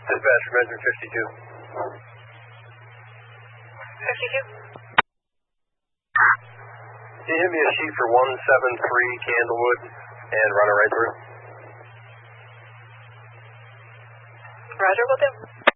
Dispatch from engine 52. 52. Can you hit me a sheet for 173 Candlewood and run it right through? Roger, will do.